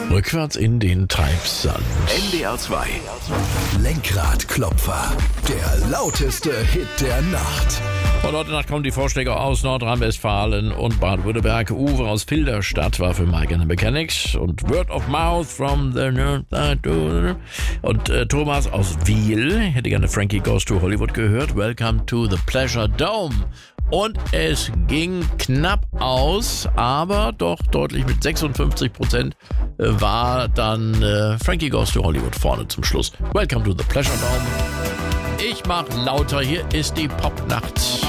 Rückwärts in den Treibsand. NDR 2. Lenkradklopfer. Der lauteste Hit der Nacht. Und heute Nacht kommen die Vorschläge aus Nordrhein-Westfalen und Baden-Württemberg. Uwe aus Filderstadt war für Mike and the Mechanics und Word of Mouth from the und Thomas aus Wiel hätte gerne Frankie Goes to Hollywood gehört. Welcome to the Pleasure Dome. Und es ging knapp aus, aber doch deutlich mit 56% war dann Frankie Goes to Hollywood vorne zum Schluss. Welcome to the Pleasure Dome. Ich mach lauter, hier ist die Popnacht.